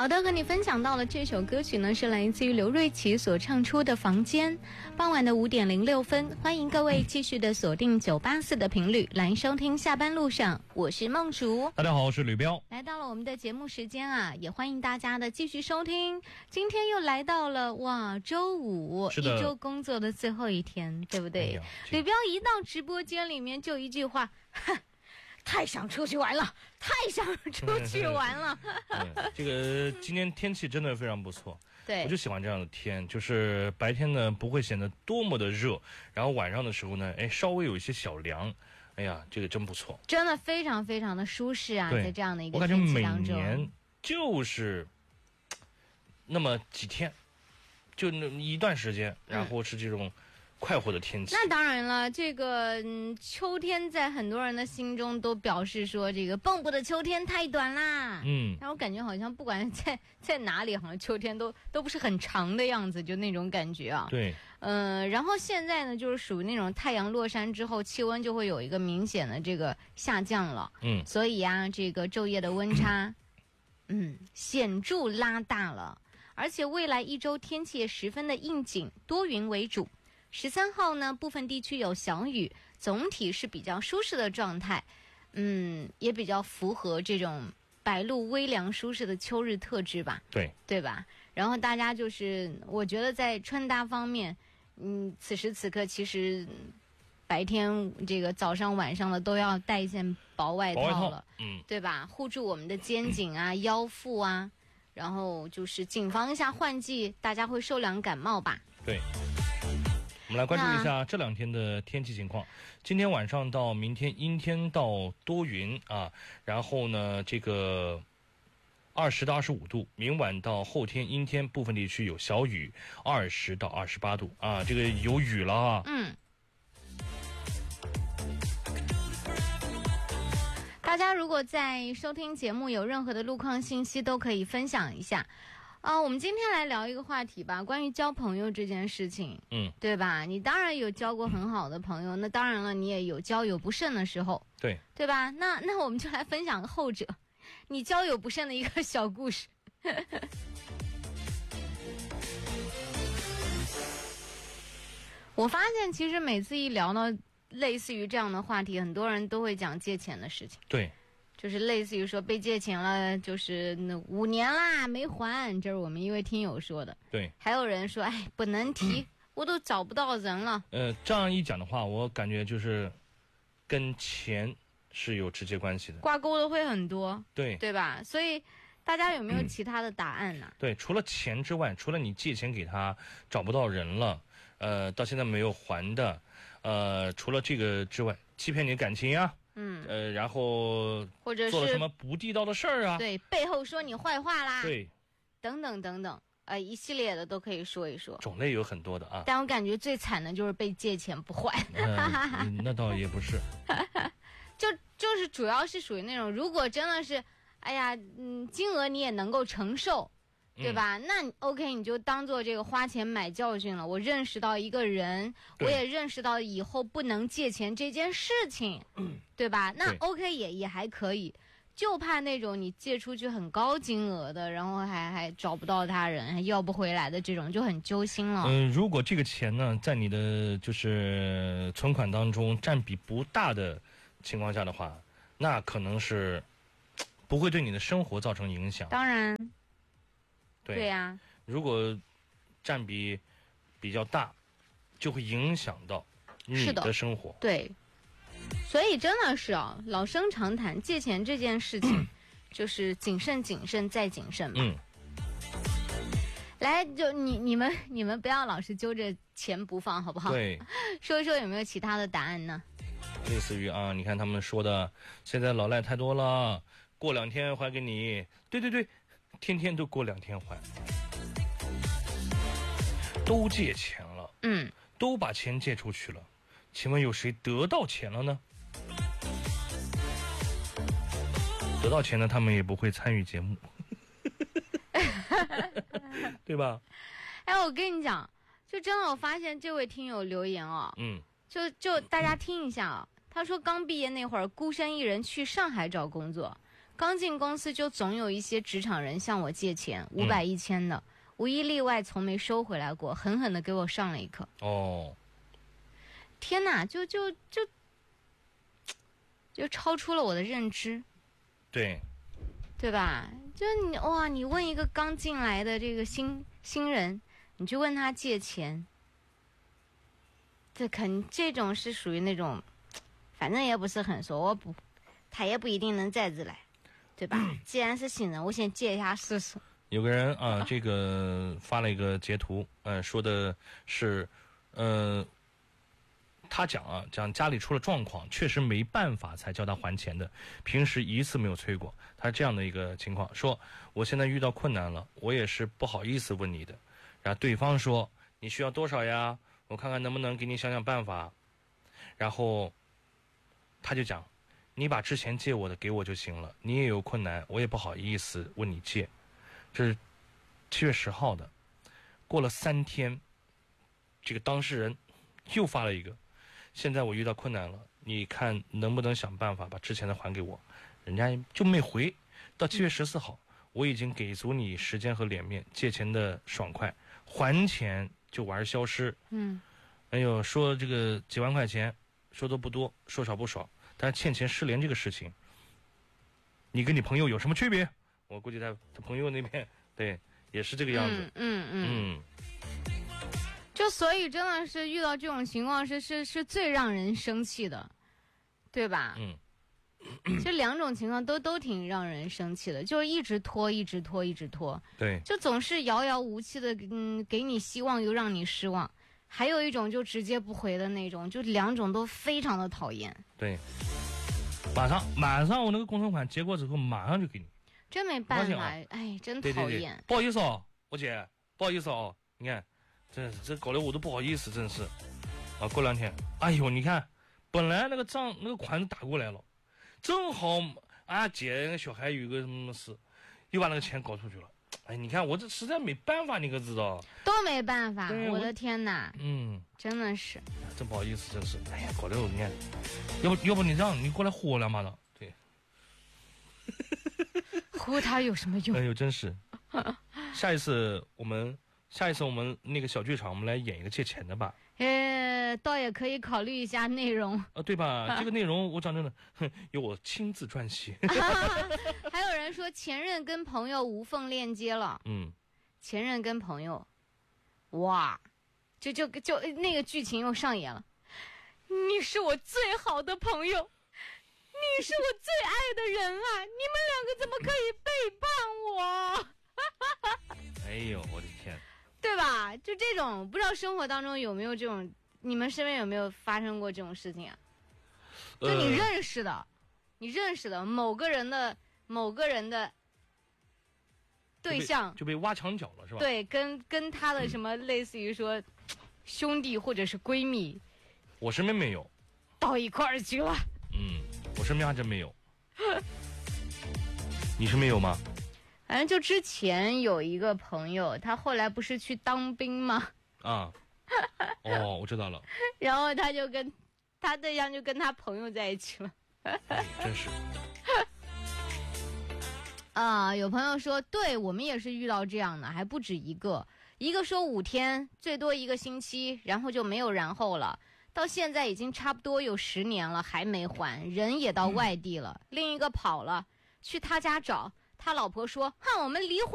好的，和你分享到了这首歌曲呢，是来自于刘瑞琦所唱出的《房间》。傍晚的5点06分，欢迎各位继续的锁定984的频率来收听下班路上，我是梦竹。 大家好，我是吕彪。 来到了我们的节目时间啊，也欢迎大家的继续收听。今天又来到了周五，一周工作的最后一天，对不对？吕彪一到直播间里面就一句话，太想出去玩了，太想出去玩了。 这个今天天气真的非常不错， 对， 我就喜欢这样的天，就是白天呢不会显得多么的热，然后晚上的时候呢，稍微有一些小凉。哎呀，这个真不错， 真的非常非常的舒适啊！在这样的一个天气当中，我感觉每年年就是那么几天，就那一段时间，然后是这种快活的天气。 那当然了，这个秋天在很多人的心中都表示说，这个蚌埠的秋天太短啦。然后感觉好像不管在哪里，好像秋天都不是很长的样子，就那种感觉啊。 对。 然后现在呢，就是属于那种太阳落山之后，气温就会有一个明显的这个下降了。所以啊，这个昼夜的温差，显著拉大了。而且未来一周天气也十分的应景，多云为主。13号呢，部分地区有小雨，总体是比较舒适的状态，也比较符合这种白露微凉舒适的秋日特质吧，对吧？然后大家就是，我觉得在穿搭方面，此时此刻其实白天这个早上晚上的都要带一件薄外套了，对吧？护住我们的肩颈啊、腰腹啊，然后就是谨防一下换季，大家会受凉感冒吧？ 对。我们来关注一下这2天的天气情况。今天晚上到明天阴天到多云啊，然后呢，这个20到25度。明晚到后天阴天，部分地区有小雨，20到28度啊，这个有雨了啊。 大家如果在收听节目有任何的路况信息，都可以分享一下。我们今天来聊一个话题吧，关于交朋友这件事情，对吧？你当然有交过很好的朋友，那当然了，你也有交友不慎的时候，对吧？那我们就来分享后者，你交友不慎的一个小故事。我发现其实每次一聊到类似于这样的话题，很多人都会讲借钱的事情。 对。 就是类似于说被借钱了，就是那5年啦没还，这是我们一位听友说的。 对， 还有人说，不能提，我都找不到人了。 这样一讲的话，我感觉就是跟钱是有直接关系的， 挂钩的会很多， 对吧？所以大家有没有其他的答案呢？ 对，除了钱之外，除了你借钱给他找不到人了，到现在没有还的，除了这个之外，欺骗你的感情啊。然后或者是做了什么不地道的事儿啊？ 对，背后说你坏话啦， 对， 等等等等，一系列的都可以说一说。 种类有很多的啊， 但我感觉最惨的就是被借钱不还。 那倒也不是， 就是主要是属于那种，如果真的是，金额你也能够承受。对吧？那 OK， 你就当做这个花钱买教训了。我认识到一个人，我也认识到以后不能借钱这件事情，对吧？那 OK 也还可以，就怕那种你借出去很高金额的，然后还找不到他人，还要不回来的这种，就很揪心了。 如果这个钱呢，在你的就是存款当中占比不大的情况下的话，那可能是不会对你的生活造成影响。 当然。 对呀， 如果占比比较大，就会影响到你的生活。 对，所以真的是老生常谈，借钱这件事情，就是谨慎、谨慎再谨慎嘛。来，就你们不要老是揪着钱不放，好不好？ 对， 说一说有没有其他的答案呢？ 类似于你看他们说的，现在老赖太多了，过2天还给你。对。天天都过2天还，都借钱了，都把钱借出去了，请问有谁得到钱了呢？得到钱呢，他们也不会参与节目，对吧？ 我跟你讲，就真的我发现这位听友留言就大家听一下他说刚毕业那会儿，孤身一人去上海找工作。 刚进公司就总有一些职场人向我借钱，500、1000的，无一例外从没收回来过，狠狠的给我上了一课。 哦， 天哪，就超出了我的认知，对吧？就你哇，你问一个刚进来的这个新人，你去问他借钱，这种是属于那种，反正也不是很熟，他也不一定能再次来，对吧？既然是新人，我先借一下试试。 有个人啊，这个发了一个截图，说的是，他讲家里出了状况，确实没办法才叫他还钱的，平时一次没有催过。他这样的一个情况，说我现在遇到困难了，我也是不好意思问你的。然后对方说你需要多少呀？我看看能不能给你想想办法。然后他就讲，你把之前借我的给我就行了，你也有困难，我也不好意思问你借。这是7月10号的，过了3天，这个当事人又发了一个，现在我遇到困难了，你看能不能想办法把之前的还给我？人家就没回。到7月14号，我已经给足你时间和脸面，借钱的爽快，还钱就玩消失。哎呦，说这个几万块钱，说多不多，说少不少，但是欠钱失联这个事情，你跟你朋友有什么区别？我估计他朋友那边对也是这个样子。 就所以真的是遇到这种情况是最让人生气的，对吧？这两种情况都挺让人生气的，就是一直拖，对，就总是遥遥无期的，给你希望又让你失望。还有一种就直接不回的那种，就两种都非常的讨厌。 对，马上我那个工程款结果之后马上就给你。 真没办法，哎，真讨厌。 对，不好意思哦，我姐，不好意思哦，你看，这搞得我都不好意思，真是。啊，过2天，哎呦，你看，本来那个账那个款子打过来了，正好俺姐那个小孩有个什么事，又把那个钱搞出去了。哎，你看我这实在没办法，你可知道？ 都没办法，我的天哪！真的是， 真不好意思，真是。哎呀，搞得我你看，要不你这样，你过来呼我2巴掌，对。 呼他有什么用？ 哎呦，真是。下一次我们那个小剧场，我们来演一个借钱的吧。 倒也可以考虑一下内容。 对吧？这个内容我讲真的，由我亲自撰写。 还有人说前任跟朋友无缝链接了。前任跟朋友，哇，就那个剧情又上演了。你是我最好的朋友。你是我最爱的人啊！你们2个怎么可以背叛我？ 哎呦，我的天！ 对吧？就这种，不知道生活当中有没有这种，你们身边有没有发生过这种事情啊？就你认识的某个人的对象就被挖墙脚了，是吧？ 对，跟他的什么类似于说兄弟或者是闺蜜， 我身边没有， 到一块儿去了。 我身边还真没有。你身边有吗？ 反正就之前有一个朋友，他后来不是去当兵吗？ 我知道了。 然后他就跟他对象就跟他朋友在一起了。 真是。 有朋友说，对我们也是遇到这样的，还不止一个。一个说5天，最多1个星期，然后就没有然后了。到现在已经差不多有10年了，还没还，人也到外地了。另一个跑了，去他家找，他老婆说：“我们离婚。”